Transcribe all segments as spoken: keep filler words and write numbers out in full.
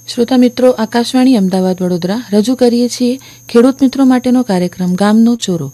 શ્રોતા મિત્રો, આકાશવાણી અમદાવાદ વડોદરા રજૂ કરીએ છીએ ખેડૂત મિત્રો માટેનો કાર્યક્રમ ગામનો ચોરો.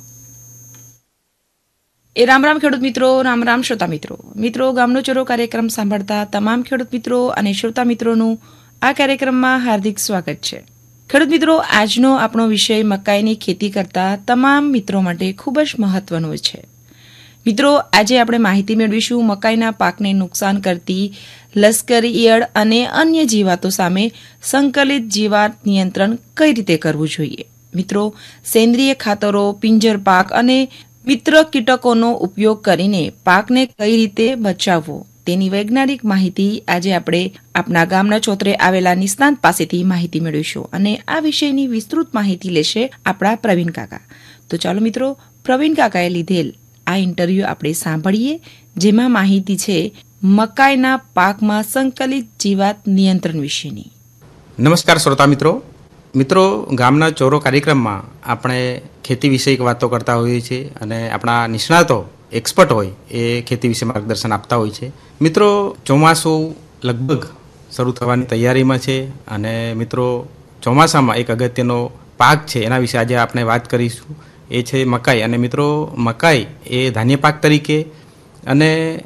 એ રામ રામ ખેડૂત મિત્રો, રામ રામ શ્રોતા મિત્રો. મિત્રો, ગામનો ચોરો કાર્યક્રમ સાંભળતા તમામ ખેડૂત મિત્રો અને શ્રોતા મિત્રોનું આ કાર્યક્રમમાં હાર્દિક સ્વાગત છે. ખેડૂત મિત્રો, આજનો આપણો વિષય મકાઈની ખેતી કરતા તમામ મિત્રો માટે ખૂબ જ મહત્વનો છે. મિત્રો, આજે આપણે માહિતી મેળવીશું મકાઈના પાકને નુકસાન કરતી લશ્કરી ઈયળ અને અન્ય જીવાતો સામે સંકલિત જીવાત નિયંત્રણ કઈ રીતે કરવું જોઈએ. મિત્રો, સેન્દ્રિય ખાતરો, પિંજર પાક અને મિત્ર કીટકોનો ઉપયોગ કરીને પાકને કઈ રીતે બચાવવો તેની વૈજ્ઞાનિક માહિતી આજે આપણે આપણા ગામના ચોતરે આવેલા નિષ્ણાંત પાસેથી માહિતી મેળવીશું અને આ વિષયની વિસ્તૃત માહિતી લેશે આપણા પ્રવીણ કાકા. તો ચાલો મિત્રો, પ્રવીણ કાકાએ લીધેલ આ ઇન્ટરવ્યુ આપણે સાંભળીએ, જેમાં માહિતી છે મકાઈના પાકમાં સંકલિત જીવાત નિયંત્રણ વિશેની. નમસ્કાર શ્રોતા મિત્રો. મિત્રો, ગામના ચોરો કાર્યક્રમમાં આપણે ખેતી વિષયક વાતો કરતા હોઈએ છીએ અને આપણા નિષ્ણાતો એક્સપર્ટ હોય એ ખેતી વિશે માર્ગદર્શન આપતા હોય છે. મિત્રો, ચોમાસું લગભગ શરૂ થવાની તૈયારીમાં છે અને મિત્રો ચોમાસામાં એક અગત્યનો પાક છે, એના વિશે આજે આપણે વાત કરીશું. એ છે મકાઈ. અને મિત્રો, મકાઈ એ ધાન્ય પાક તરીકે અને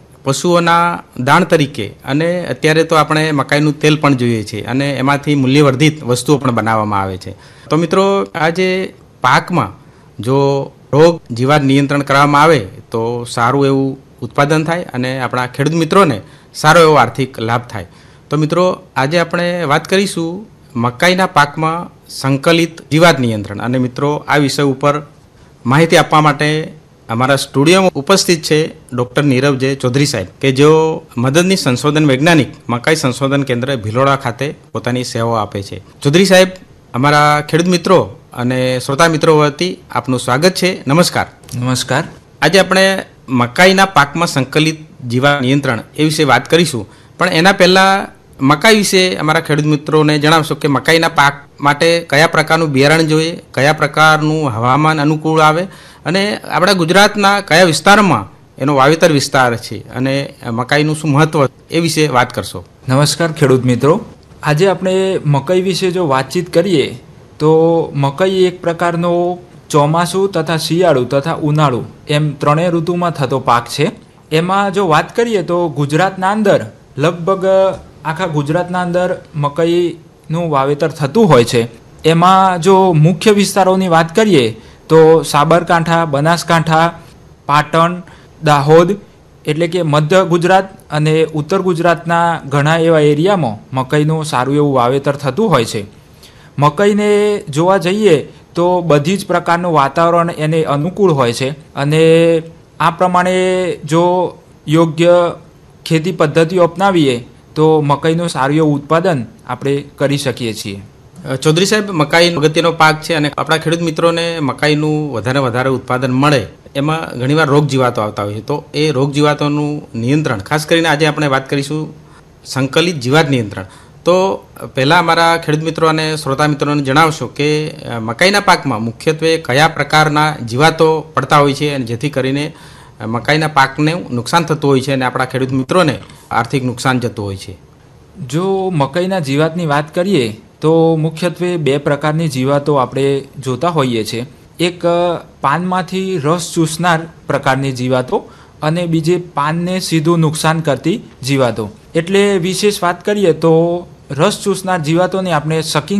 પશુઓના દાણ તરીકે અને અત્યારે તો આપણે મકાઈનું તેલ પણ જોઈએ છીએ અને એમાંથી મૂલ્યવર્ધિત વસ્તુઓ પણ બનાવવામાં આવે છે. તો મિત્રો, આ જે પાકમાં જો રોગ જીવાત નિયંત્રણ કરવામાં આવે તો સારું એવું ઉત્પાદન થાય અને આપણા ખેડૂત મિત્રોને સારો એવો આર્થિક લાભ થાય. તો મિત્રો, આજે આપણે વાત કરીશું મકાઈના પાકમાં સંકલિત જીવાત નિયંત્રણ. અને મિત્રો, આ વિષય ઉપર માહિતી આપવા માટે અમારા સ્ટુડિયોમાં ઉપસ્થિત છે ડૉક્ટર નીરવ જે ચૌધરી સાહેબ, કે જેઓ મદદની સંશોધન વૈજ્ઞાનિક મકાઈ સંશોધન કેન્દ્ર ભિલોડા ખાતે પોતાની સેવાઓ આપે છે. ચૌધરી સાહેબ, અમારા ખેડૂત મિત્રો અને શ્રોતા મિત્રો વતી આપનું સ્વાગત છે. નમસ્કાર. નમસ્કાર. આજે આપણે મકાઈના પાકમાં સંકલિત જીવાત નિયંત્રણ એ વિશે વાત કરીશું, પણ એના પહેલાં મકાઈ વિશે અમારા ખેડૂત મિત્રોને જણાવશો કે મકાઈના પાક માટે કયા પ્રકારનું બિયારણ જોઈએ, કયા પ્રકારનું હવામાન અનુકૂળ આવે અને આપણા ગુજરાતના કયા વિસ્તારમાં એનો વાવેતર વિસ્તાર છે અને મકાઈનું શું મહત્વ એ વિશે વાત કરશો. નમસ્કાર ખેડૂત મિત્રો. આજે આપણે મકાઈ વિશે જો વાતચીત કરીએ તો મકાઈ એક પ્રકારનો ચોમાસું તથા શિયાળું તથા ઉનાળું એમ ત્રણેય ઋતુમાં થતો પાક છે. એમાં જો વાત કરીએ તો ગુજરાતના અંદર લગભગ આખા ગુજરાતના અંદર મકાઈનું વાવેતર થતું હોય છે. એમાં જો મુખ્ય વિસ્તારોની વાત કરીએ તો સાબરકાંઠા, બનાસકાંઠા, પાટણ, દાહોદ એટલે કે મધ્ય ગુજરાત અને ઉત્તર ગુજરાતના ઘણા એવા એરિયામાં મકાઈનું સારું એવું વાવેતર થતું હોય છે. મકાઈને જોવા જઈએ તો બધી જ પ્રકારનું વાતાવરણ એને અનુકૂળ હોય છે અને આ પ્રમાણે જો યોગ્ય ખેતી પદ્ધતિઓ અપનાવીએ તો મકાઈનું સારું એવું ઉત્પાદન આપણે કરી શકીએ છીએ. ચૌધરી સાહેબ, મકાઈ અગત્યનો પાક છે અને આપણા ખેડૂત મિત્રોને મકાઈનું વધારે વધારે ઉત્પાદન મળે એમાં ઘણીવાર રોગ જીવાતો આવતા હોય છે. તો એ રોગ જીવાતોનું નિયંત્રણ, ખાસ કરીને આજે આપણે વાત કરીશું સંકલિત જીવાત નિયંત્રણ. તો પહેલાં અમારા ખેડૂત મિત્રો અને શ્રોતા મિત્રોને જણાવશો કે મકાઈના પાકમાં મુખ્યત્વે કયા પ્રકારના જીવાતો પડતા હોય છે અને જેથી કરીને મકાઈના પાકને નુકસાન થતું હોય છે અને આપણા ખેડૂત મિત્રોને આર્થિક નુકસાન જતું હોય છે. જો મકાઈના જીવાતની વાત કરીએ તો મુખ્યત્વે બે પ્રકારની જીવાતો આપણે જોતા હોઈએ છીએ. એક પાનમાંથી રસ ચૂસનાર પ્રકારની જીવાતો અને બીજી પાનને સીધું નુકસાન કરતી જીવાતો. એટલે વિશેષ વાત કરીએ તો રસ ચૂસનાર જીવાતોને આપણે સકિંગ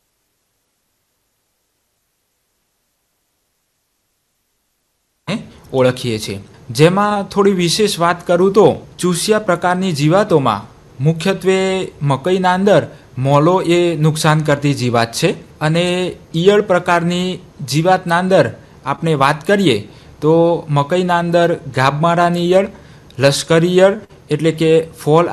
ઓળખીએ છીએ. જેમાં થોડી વિશેષ વાત કરું તો ચૂસ્યા પ્રકારની જીવાતોમાં મુખ્યત્વે મકાઈના અંદર મોલો એ નુકસાન કરતી જીવાત છે અને ઈયળ પ્રકારની જીવાતના અંદર આપણે વાત કરીએ તો મકાઈના અંદર ગાભમારાની ઈયળ, લશ્કરી ઈયળ એટલે કે ફોલ